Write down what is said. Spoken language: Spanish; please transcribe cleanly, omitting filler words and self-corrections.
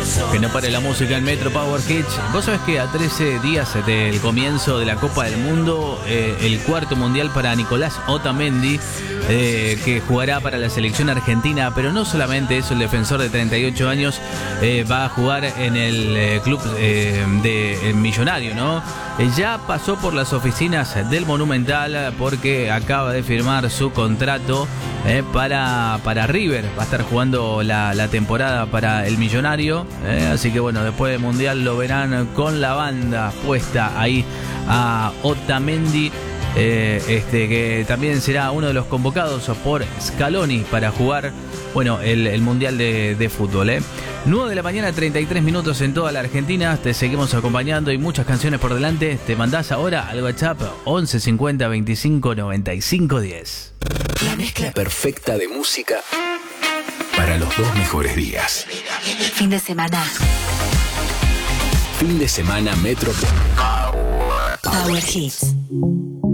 Que no pare la música en Metro Power Hits. Vos sabés que a 13 días del comienzo de la Copa del Mundo, el cuarto mundial para Nicolás Otamendi, que jugará para la selección argentina, pero no solamente eso, el defensor de 38 años va a jugar en el club de Millonario, ¿no? Ya pasó por las oficinas del Monumental porque acaba de firmar su contrato para River. Va a estar jugando la temporada para el Millonario, así que bueno, después del Mundial lo verán con la banda puesta ahí a Otamendi, que también será uno de los convocados por Scaloni para jugar, bueno, el Mundial de fútbol. 9 de la mañana, 33 minutos en toda la Argentina. Te seguimos acompañando y muchas canciones por delante. Te mandás ahora al WhatsApp 11 50 25 95 10. La mezcla perfecta de música para los dos mejores días. Fin de semana. Fin de semana Metro Power Hits.